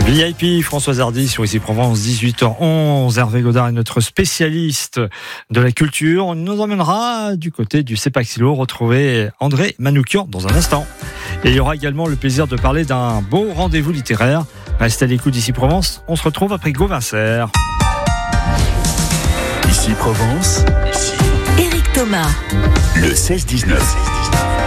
VIP, Françoise Hardy sur Ici Provence, 18h11. Hervé Godard est notre spécialiste de la culture. On nous emmènera du côté du Sepak-Silo retrouver André Manoukian dans un instant. Et il y aura également le plaisir de parler d'un beau rendez-vous littéraire. Restez à l'écoute d'Ici Provence. On se retrouve après Gauvin-Serre. Ici Provence, Éric Thomas, le 16-19.